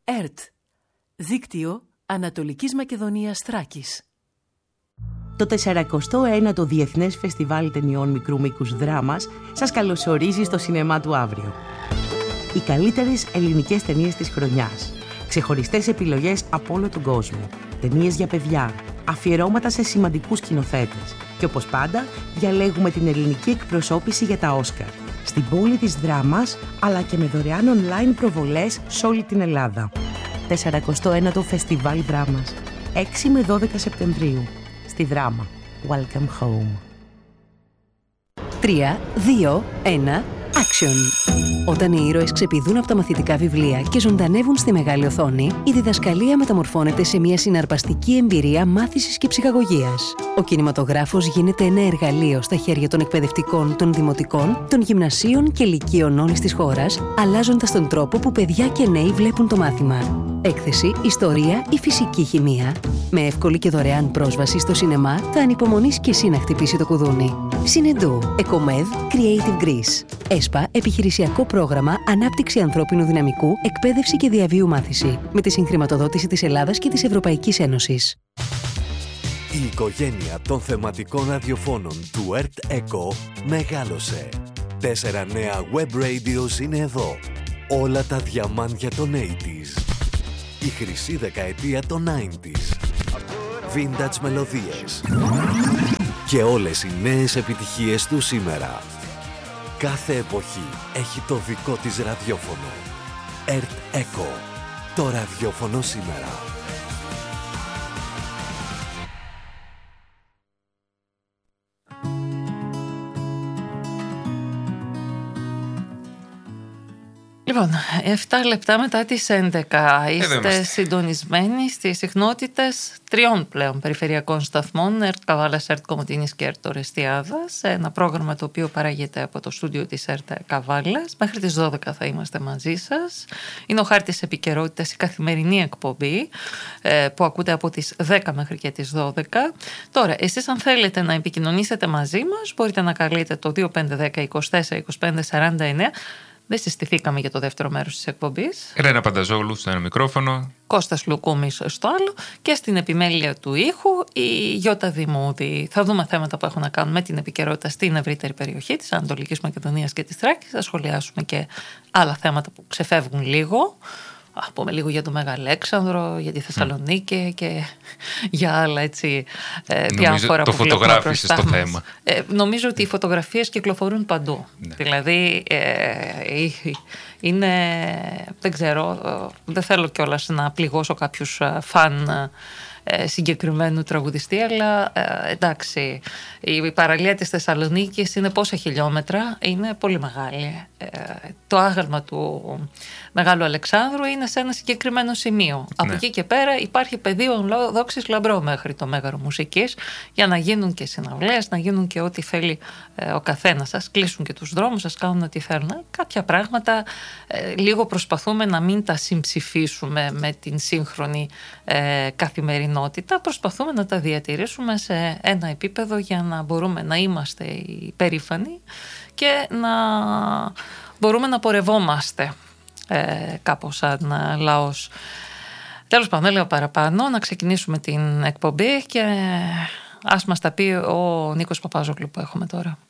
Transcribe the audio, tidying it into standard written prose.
ΕΡΤ, Δίκτυο Ανατολικής Μακεδονίας Θράκης. Το 49ο Διεθνές Φεστιβάλ Ταινιών Μικρού Μήκους Δράμας σας καλωσορίζει στο σινεμά του αύριο. Οι καλύτερες ελληνικές ταινίες της χρονιάς. Ξεχωριστές επιλογές από όλο τον κόσμο. Ταινίες για παιδιά. Αφιερώματα σε σημαντικούς σκηνοθέτες. Και όπως πάντα, διαλέγουμε την ελληνική εκπροσώπηση για τα Όσκαρ. Στην πόλη της Δράμας, αλλά και με δωρεάν online προβολές σε όλη την Ελλάδα. 49ο Φεστιβάλ Δράμας. 6 με 12 Σεπτεμβρίου. Στη Δράμα. Welcome home. 3, 2, 1, action! Όταν οι ήρωες ξεπηδούν από τα μαθητικά βιβλία και ζωντανεύουν στη μεγάλη οθόνη, η διδασκαλία μεταμορφώνεται σε μια συναρπαστική εμπειρία μάθησης και ψυχαγωγίας. Ο κινηματογράφος γίνεται ένα εργαλείο στα χέρια των εκπαιδευτικών, των δημοτικών, των γυμνασίων και λυκείων όλης της χώρας, αλλάζοντας τον τρόπο που παιδιά και νέοι βλέπουν το μάθημα. Έκθεση, ιστορία ή φυσική χημεία. Με εύκολη και δωρεάν πρόσβαση στο σινεμά, θα ανυπομονείς και εσύ να χτυπήσει το κουδούνι. Συνεντού, Εκομέδ, Creative Greece. ΕΣΠΑ, επιχειρησιακό πρόγραμμα Ανάπτυξη ανθρώπινου δυναμικού, εκπαίδευση και διαβίου μάθηση. Με τη συγχρηματοδότηση της Ελλάδας και της Ευρωπαϊκής Ένωσης. Η οικογένεια των θεματικών ραδιοφώνων του ΕΡΤ ΕΚΟ μεγάλωσε. 4 νέα web radios είναι εδώ. Όλα τα διαμάντια των 80s. Η χρυσή δεκαετία των 90s. Vintage μελωδίες. Και όλες οι νέες επιτυχίες του σήμερα. Κάθε εποχή έχει το δικό της ραδιόφωνο. ΕΡΤ ΕΚΟ. Το ραδιόφωνο σήμερα. Λοιπόν, 7 λεπτά μετά τις 11 είστε συντονισμένοι στις συχνότητες 3 πλέον περιφερειακών σταθμών, ΕΡΤ Καβάλας, ΕΡΤ Κομοτήνης και ΕΡΤ Ορεστιάδας, ένα πρόγραμμα το οποίο παράγεται από το στούντιο της ΕΡΤ Καβάλας. Μέχρι τις 12 θα είμαστε μαζί σας. Είναι ο χάρτης επικαιρότητας, η καθημερινή εκπομπή που ακούτε από τις 10 μέχρι και τις 12. Τώρα, εσείς αν θέλετε να επικοινωνήσετε μαζί μας, μπορείτε να καλείτε το 2510 24 25 49. Δεν συστηθήκαμε για το δεύτερο μέρος της εκπομπής. Ελένα Πανταζόγλου στο ένα μικρόφωνο. Κώστας Λουκούμης στο άλλο. Και στην επιμέλεια του ήχου η Γιώτα Δημούδη. Θα δούμε θέματα που έχουν να κάνουν με την επικαιρότητα στην ευρύτερη περιοχή της Ανατολικής Μακεδονίας και της Θράκης. Θα σχολιάσουμε και άλλα θέματα που ξεφεύγουν λίγο. Πούμε λίγο για τον Μέγα Αλέξανδρο, για τη Θεσσαλονίκη και για άλλα έτσι διάφορα που βλέπουμε μπροστά μας. Το φωτογράφησες το θέμα. Νομίζω ότι οι φωτογραφίες κυκλοφορούν παντού. Ναι. Δηλαδή είναι, δεν ξέρω, δεν θέλω κιόλας να πληγώσω κάποιους φαν συγκεκριμένου τραγουδιστή, αλλά εντάξει, η παραλία της Θεσσαλονίκης είναι πόσα χιλιόμετρα, είναι πολύ μεγάλη. Το άγαλμα του Μεγάλου Αλεξάνδρου είναι σε ένα συγκεκριμένο σημείο. Ναι. Από εκεί και πέρα υπάρχει πεδίο δόξης λαμπρό μέχρι το Μέγαρο Μουσικής, για να γίνουν και συναυλίες, να γίνουν και ό,τι θέλει ο καθένας. Σας κλείσουν και τους δρόμους, σας κάνουν ό,τι θέλουν. Κάποια πράγματα λίγο προσπαθούμε να μην τα συμψηφίσουμε με την σύγχρονη καθημερινότητα. Προσπαθούμε να τα διατηρήσουμε σε ένα επίπεδο για να μπορούμε να είμαστε υπερήφανοι και να μπορούμε να πορευόμαστε κάπως σαν λαός. Τέλος πάντων, δεν λέω παραπάνω, να ξεκινήσουμε την εκπομπή και ας μας τα πει ο Νίκος Παπάζογλου που έχουμε τώρα.